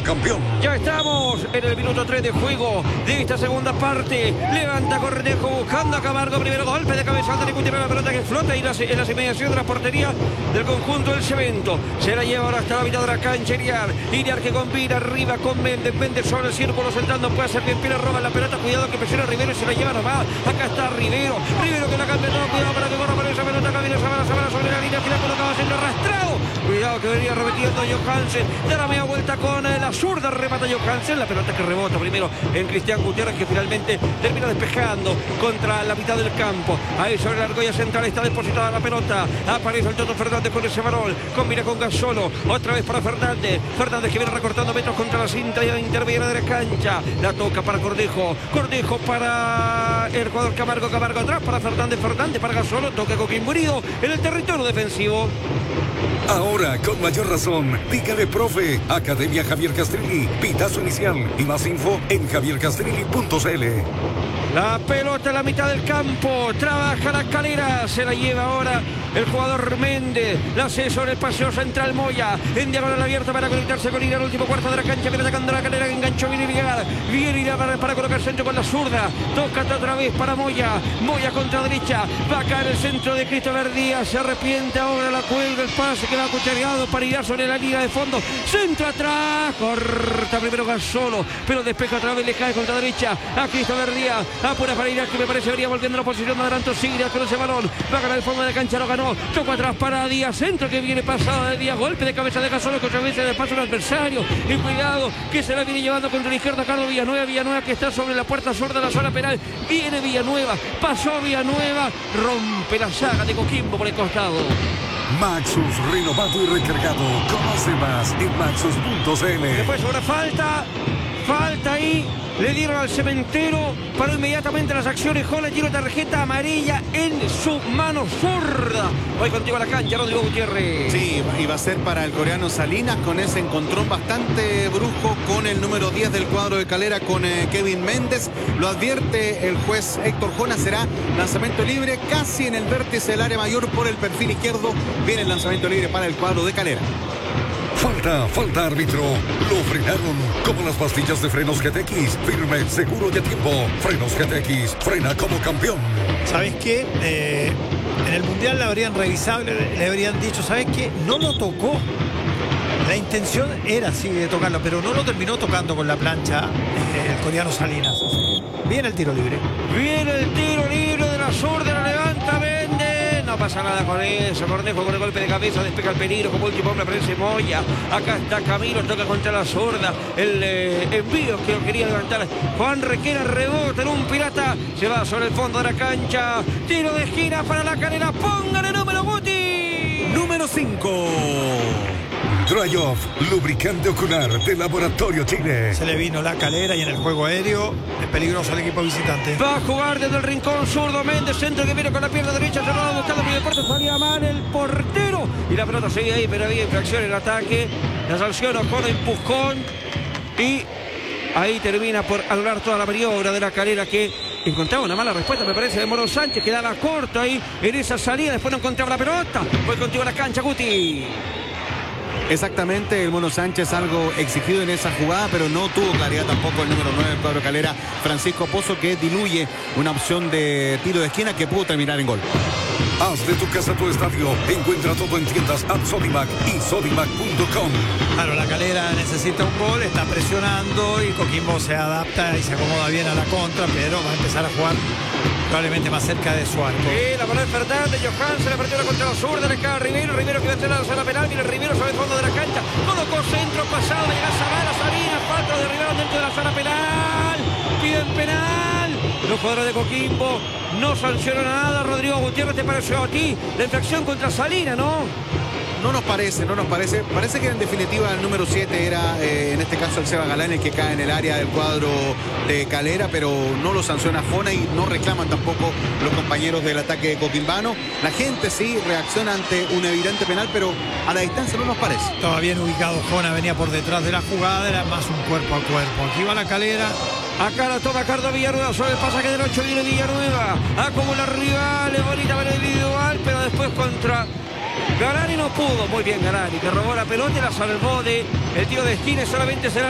como campeón. Ya estamos en el minuto 3 de juego de esta segunda parte. Levanta Cornejo buscando a Camargo. Primero golpe de cabeza de Gutiérrez, la pelota que flota y en las inmediaciones de la portería del conjunto del Cemento. Se la lleva ahora hasta la mitad de la cancha. Iriar que combina arriba con Méndez. Méndez sobre el círculo central. No puede hacer bien. Pira, roba la pelota. Cuidado que presiona Rivero y se la lleva nomás. Acá está Rivero. Rivero que la cambia todo. Cuidado para que corra por esa pelota. Camina Sabana sobre la línea. Que la colocaba siendo arrastrado. Cuidado que venía repitiendo Johansen. Da la media vuelta con la zurda. Remata Johansen. La pelota que rebota primero en Cristian Gutiérrez, que finalmente termina despejando contra la mitad del campo. Ahí sobre la argolla central está depositada la pelota. Aparece el Toto Fernández con ese balón. Combina con Gasolo. Otra vez para Fernández. Fernández que viene recortando metros contra la cinta y la interviene de la cancha. La toca para Cornejo. Cornejo para el jugador Camargo. Camargo atrás para Fernández. Fernández para Gasolo. Toca Coquimbo Unido en el territorio defensivo. Ahora, con mayor razón, dígale profe, Academia Javier Castrilli, pitazo inicial y más info en javiercastrilli.cl. La pelota en la mitad del campo, trabaja la Calera, se la lleva ahora el jugador Méndez, la hace sobre el paseo central Moya, en diagonal abierta para conectarse con Iriar, último cuarto de la cancha, viene atacando la Calera, enganchó, viene Iriar para colocar centro con la zurda, toca otra vez para Moya, Moya contra derecha, va a caer el centro de Christopher Díaz, se arrepiente ahora, la cuelga, el pase que va cuchareado para Iriar sobre la línea de fondo, centro atrás, corta primero Gasolo, pero despeja otra vez, le cae contra derecha a Christopher Díaz, apura para Iriar, que me parece vería volviendo a la posición de adelanto, sigue con ese balón, va a ganar el fondo de cancha, lo ganó, toca atrás para Díaz, centro que viene pasado de Díaz, golpe de cabeza de Gasolo, que otra vez se despacha un adversario, y cuidado, que se la viene llevando contra la izquierda Carlos Villanueva que está sobre la puerta sorda de la zona penal, viene Villanueva, pasó Villanueva, rompe la saga de Coquimbo por el costado. Maxus, renovado y recargado. Conoce más en maxus.cl. Después sobre falta ahí, le dieron al Cementero, paró inmediatamente las acciones, Jola, tiro tarjeta amarilla en su mano zurda. Voy contigo a la cancha, Rodrigo Gutiérrez. Sí, y va a ser para el coreano Salinas, con ese encontrón bastante brusco con el número 10 del cuadro de Calera, con Kevin Méndez. Lo advierte el juez Héctor Jona, será lanzamiento libre casi en el vértice del área mayor por el perfil izquierdo. Viene el lanzamiento libre para el cuadro de Calera. Falta árbitro. Lo frenaron como las pastillas de frenos GTX. Firme, seguro y a tiempo. Frenos GTX, frena como campeón. ¿Sabes qué? En el Mundial le habrían revisado, le habrían dicho, ¿sabes qué? No lo tocó. La intención era sí de tocarlo, pero no lo terminó tocando con la plancha el coreano Salinas. Viene el tiro libre. Viene el tiro libre de la zurda, la levanta Méndez. No pasa nada con eso. Cornejo con el golpe de cabeza, despeja el peligro. Como último hombre aparece Moya. Acá está Camilo, toca contra la zurda. El envío que lo quería levantar Juan Requena, rebota en un pirata. Se va sobre el fondo de la cancha. Tiro de esquina para la Calera. Pongan el número Guti. Número 5. Dry Off, lubricante ocular de Laboratorio Chile. Se le vino la Calera y en el juego aéreo es peligroso el equipo visitante. Va a jugar desde el rincón zurdo Méndez, centro que viene con la pierna derecha, cerrado buscando mi deporte, salía mal el portero y la pelota sigue ahí, pero había infracción en el ataque. La sanción con empujón y ahí termina por anular toda la maniobra de la Calera, que encontraba una mala respuesta, me parece, de Moro Sánchez, que daba corto ahí en esa salida, después no encontraba la pelota. Voy contigo a la cancha, Guti. Exactamente, el Mono Sánchez algo exigido en esa jugada, pero no tuvo claridad tampoco el número 9 del cuadro Calera, Francisco Pozo, que diluye una opción de tiro de esquina que pudo terminar en gol. Haz de tu casa tu estadio. Encuentra todo en tiendas Sodimac y sodimac.com. Claro, la Calera necesita un gol, está presionando y Coquimbo se adapta y se acomoda bien a la contra, pero va a empezar a jugar probablemente más cerca de su arco. Sí, la bola de Fernández, Johansen, la apertura contra la zurda, le cae a Rivero que va a tener la zona penal, viene Rivero sobre el fondo de la cancha, colocó centro pasado, llega Zavala, Salinas, falta, derribaron dentro de la zona penal, piden penal, los jugadores de Coquimbo no sancionan nada. Rodrigo Gutiérrez, ¿te pareció a ti la infracción contra Salinas, no? No nos parece. Parece que en definitiva el número 7 era, en este caso, el Seba Galán, el que cae en el área del cuadro de Calera, pero no lo sanciona Jona y no reclaman tampoco los compañeros del ataque coquimbano. La gente sí reacciona ante un evidente penal, pero a la distancia no nos parece. Estaba bien ubicado Jona, venía por detrás de la jugada, era más un cuerpo a cuerpo. Aquí va la Calera. Acá la toma Carlos Villanueva sobre el pasaje del 8, viene Villanueva. Acumula rivales, bonita para el individual, pero después contra Galani no pudo. Muy bien Galani, que robó la pelota y la salvó de el tiro de esquina, solamente será